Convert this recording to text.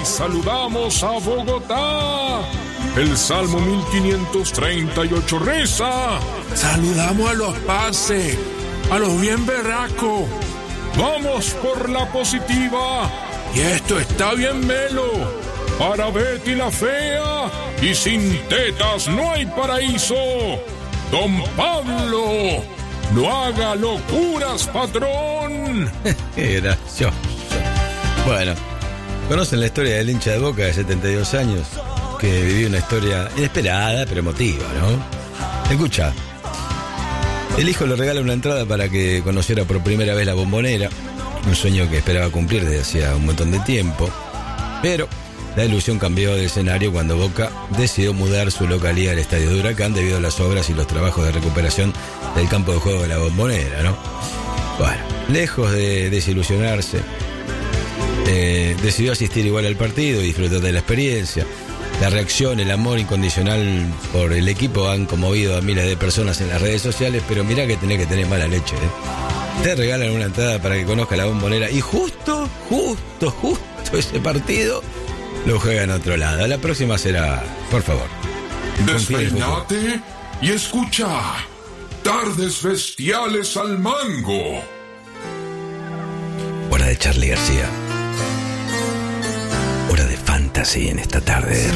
saludamos a Bogotá. El Salmo 1538 reza: saludamos a los pases, a los bien berracos. Vamos por la positiva. Y esto está bien melo. Para Betty la fea. Y sin tetas no hay paraíso. Don Pablo, no haga locuras, patrón. Qué gracioso. Bueno, ¿conocen la historia del hincha de Boca de 72 años? Que vivió una historia inesperada, pero emotiva, ¿no? Escucha. El hijo le regala una entrada para que conociera por primera vez la Bombonera, un sueño que esperaba cumplir desde hacía un montón de tiempo, pero la ilusión cambió de escenario cuando Boca decidió mudar su localidad al Estadio de Huracán debido a las obras y los trabajos de recuperación del campo de juego de la Bombonera, ¿no? Bueno, lejos de desilusionarse, decidió asistir igual al partido y disfrutar de la experiencia. La reacción, el amor incondicional por el equipo han conmovido a miles de personas en las redes sociales, pero mirá que tenés que tener mala leche, ¿eh? Te regalan una entrada para que conozca la Bombonera y justo ese partido lo juega en otro lado. La próxima será, por favor. Despeinate y escucha Tardes Bestiales al Mango. Hora de Charly García. Hora de fantasy en esta tarde.